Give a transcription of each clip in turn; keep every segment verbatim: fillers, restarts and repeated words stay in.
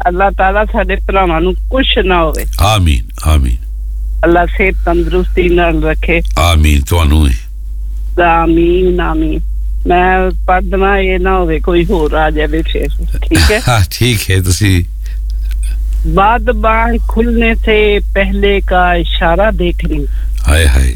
अल्लाह ताला साडे भरावां नु कुछ ना होवे आमीन आमीन अल्लाह सेहत तंदुरुस्ती नाल रखे आमीन तुहानू आमीन आमीन मैं पढ़ना ये ना होवे कोई होर आ जावे फिर ठीक है हां ठीक है तुसी बाद बाण खुलने से पहले का इशारा देखने हाय हाय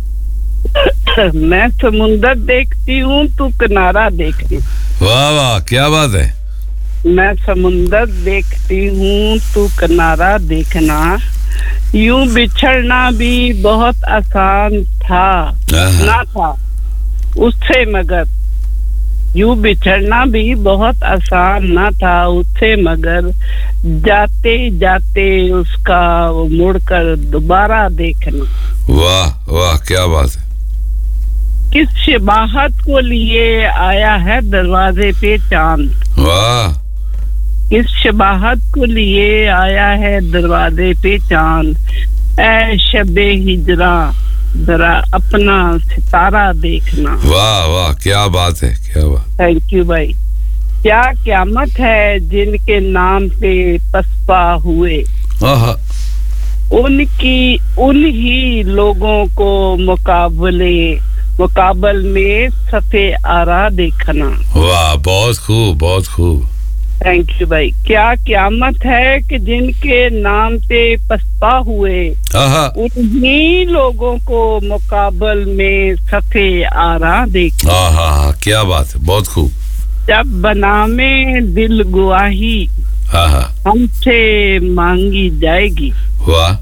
मैं समुंदर देखती हूं तू किनारा देखती वाह वाह क्या बात है मैं समुंदर देखती हूं तू किनारा देखना यूं बिछड़ना भी बहुत आसान था ना था उससे मगर यूं बिछड़ना भी बहुत आसान ना था उससे मगर जाते जाते उसका मुड़कर दोबारा देखना वाह वाह क्या बात है किस शबाहत को लिए आया है दरवाजे पे चांद वाह किस शबाहत को लिए आया है दरवाजे पे चांद ऐ शबे हिजरा जरा अपना सितारा देखना वाह वाह क्या बात है क्या बात थैंक यू भाई क्या क़यामत है जिनके नाम पे पसपा हुए आहा उनकी उन्हीं लोगों को मुकाबले मुकाबल में सफे आरा देखना वाह बहुत खूब बहुत खूब थैंक यू भाई क्या क़यामत है कि जिनके नाम पे पसपा हुए उन्हीं लोगों को मुकाबल में सफे आरा देखना आहा क्या बात है बहुत खूब जब बनामे दिल गवाही हमसे मांगी जाएगी वाह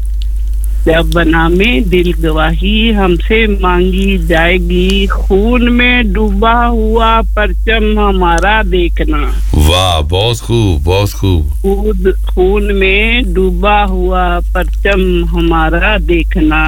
जब बनामे दिल गवाही हमसे मांगी जाएगी खून में डूबा हुआ परचम हमारा देखना वाह बहुत खूब बहुत खूब खून खून में डूबा हुआ परचम हमारा देखना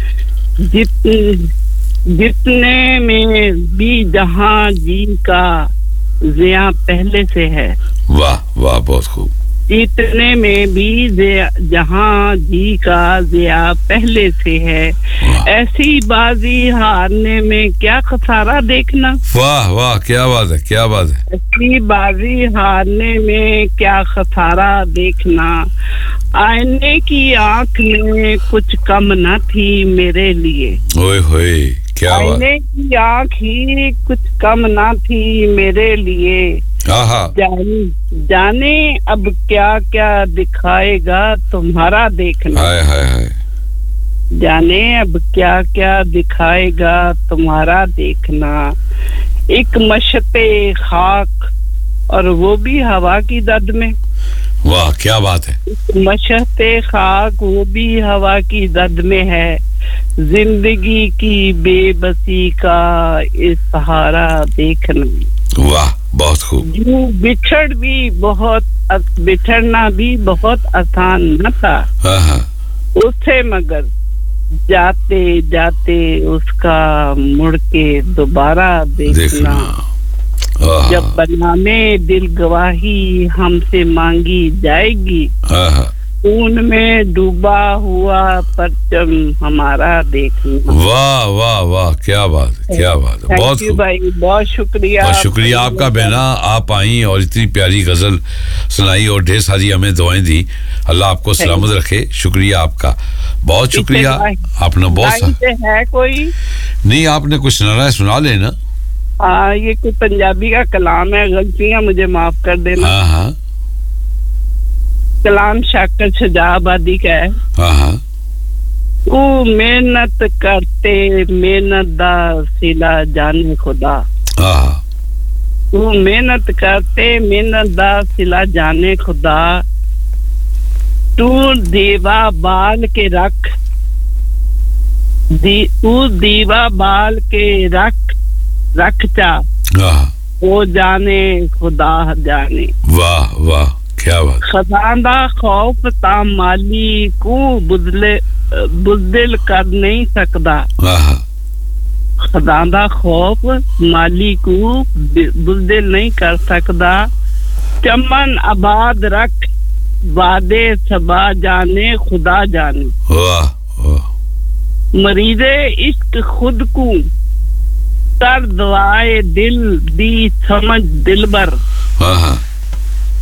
जित जितने में भी जहां जी का ज़िया पहले से है वाह वाह बहुत खूब इतने में भी जहां जी का ज़िया पहले से है ऐसी बाजी हारने में क्या खसारा देखना वाह वाह क्या बात है क्या बात है ऐसी बाजी हारने में क्या खसारा देखना आईने की आंख में कुछ कम न थी मेरे लिए ओए होए क्या बात आईने की आंख ही कुछ कम न थी मेरे लिए आहा जाने जाने अब क्या-क्या दिखाएगा तुम्हारा देखना हाय हाय हाय जाने अब क्या-क्या दिखाएगा तुम्हारा देखना एक मशते खाक और वो भी हवा की दद में वाह क्या बात है मशते खाक वो भी हवा की दद में है जिंदगी की बेबसी का इस सहारा देखना वाह बहुत खूब बिछड़ भी बहुत बिछड़ना भी बहुत आसान न था हां उससे मगर जाते जाते उसका मुड़ के दोबारा देखना जब बनामे दिल गवाही हमसे मांगी जाएगी हां खून में डूबा हुआ परचम हमारा देखना वाह वाह वाह क्या बात है क्या बात है बहुत खूब भाई बहुत शुक्रिया बहुत शुक्रिया आपका बहना आप आई और इतनी प्यारी गजल सुनाई और ढेर सारी हमें दुआएं दी अल्लाह आपको सलामत रखे शुक्रिया आपका बहुत शुक्रिया आपने बहुत है कोई नहीं आपने कुछ सुनाना है सुना लेना हां ये कोई पंजाबी का कलाम है गलतियां मुझे माफ कर देना हां हां कलाम शाकर शजाबादी का है हां हां तू मेहनत करते मेहनत दा सिला जाने खुदा हां तू मेहनत करते मेहनत दा सिला जाने खुदा तू दीवा बाल के रख दी तू दीवा बाल के रख रख चा हां वो जाने खुदा जाने वाह वाह क्या बात खदांदा खौफ ता माली को बुदले बुदल कर नहीं सकदा हां खदांदा खौफ माली को बुदल नहीं कर सकदा चमन आबाद रख वादे सबा जाने खुदा जाने वाह वाह मरीदे इश्क खुद को कर दवाए दिल दी समझ दिलबर हां हां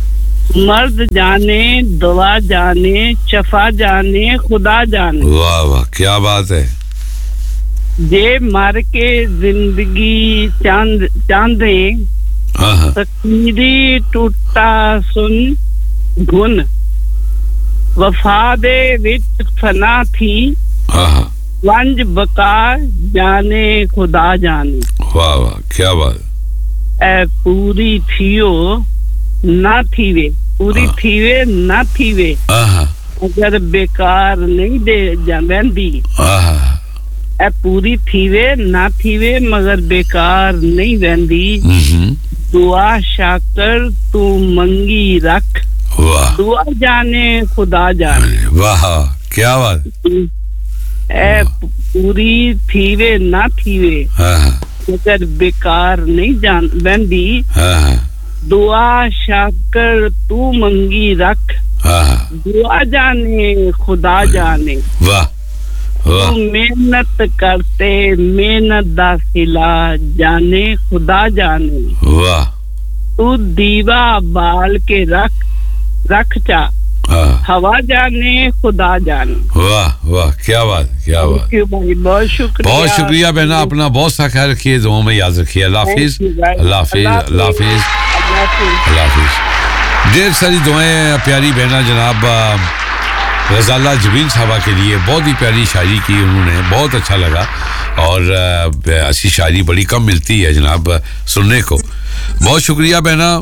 مرد جانے دوا جانے شفا جانے خدا جانے واہ واہ کیا بات ہے جے مر کے زندگی چاند چاندے تقدیری ٹوٹا سن گن وفا دے وچ فنا تھی ونج بقا جانے خدا جانے واہ واہ کیا بات اے پوری تھیو نہ تھیوے پوری تھیوے نہ تھیوے اگر بیکار نہیں دے جاندی اے پوری تھیوے نہ تھیوے مگر بیکار نہیں ویندی دعا شاکر تو منگی رکھ دعا جانے خدا جانے واہ کیا بات اے پوری تھیوے نہ تھیوے مگر بیکار نہیں جان ویندی دعا شاکر تو منگی رکھ دعا جانے خدا جانے واہ تو محنت کرتے محنت دا صلہ جانے خدا جانے واہ تو دیوا بال کے رکھ رکھ چا ہوا جانے خدا جانے واہ واہ کیا بات کیا بات بہت شکریہ بہت شکریہ بہنا اپنا بہت سا خیال رکھیے دعاؤں میں یاد رکھیے اللہ حافظ اللہ حافظ اللہ حافظ اللہ حافظ ڈھیر ساری دعائیں پیاری بہنا جناب غزالہ جبین صاحبہ کے لیے بہت ہی پیاری شاعری کی انہوں نے بہت اچھا لگا اور ایسی شاعری بڑی کم ملتی ہے جناب سننے کو بہت شکریہ بہنا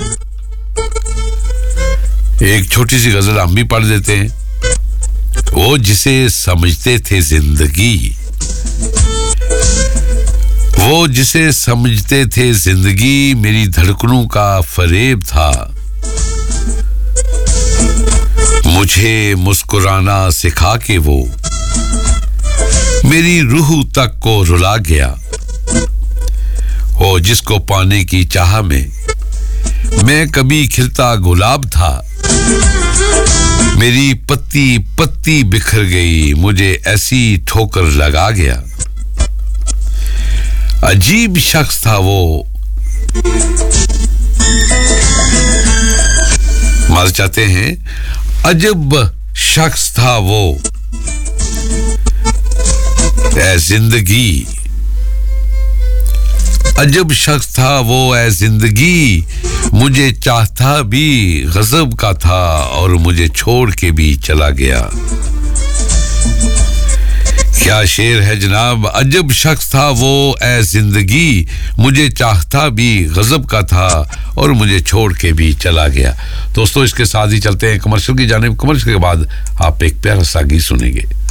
ایک چھوٹی سی غزل ہم بھی پڑھ دیتے ہیں وہ جسے سمجھتے تھے زندگی وہ جسے سمجھتے تھے زندگی میری دھڑکنوں کا فریب تھا مجھے مسکرانا سکھا کے وہ میری روح تک کو رلا گیا وہ جس کو پانے کی چاہ میں میں کبھی کھلتا گلاب تھا میری پتی پتی بکھر گئی مجھے ایسی ٹھوکر لگا گیا عجیب شخص تھا وہ مار چاہتے ہیں عجب شخص تھا وہ اے زندگی عجب شخص تھا وہ اے زندگی مجھے چاہتا بھی غضب کا تھا اور مجھے چھوڑ کے بھی چلا گیا کیا شعر ہے جناب عجب شخص تھا وہ اے زندگی مجھے چاہتا بھی غضب کا تھا اور مجھے چھوڑ کے بھی چلا گیا دوستو اس کے ساتھ ہی چلتے ہیں کمرشل کی جانب کمرشل کے بعد آپ ایک پیارا سا گیت سنیں گے